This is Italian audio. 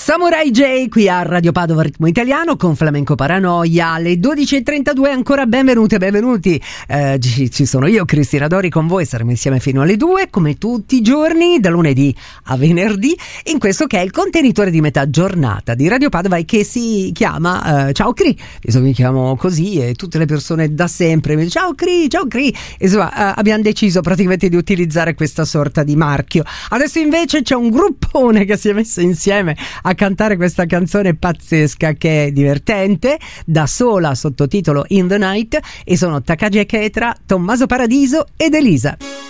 Samurai J qui a Radio Padova Ritmo Italiano con Flamenco Paranoia alle 12.32. Ancora benvenute e benvenuti. Ci sono io, Cristina Dori, con voi. Saremo insieme fino alle 2 come tutti i giorni, da lunedì a venerdì, in questo che è il contenitore di metà giornata di Radio Padova e che si chiama Ciao Cri. Io mi chiamo così e tutte le persone da sempre mi dicono ciao Cri. Insomma, abbiamo deciso praticamente di utilizzare questa sorta di marchio. Adesso invece c'è un gruppone che si è messo insieme a cantare questa canzone pazzesca che è divertente, da sola, sottotitolo In the Night, e sono Takagi Ketra, Tommaso Paradiso ed Elisa.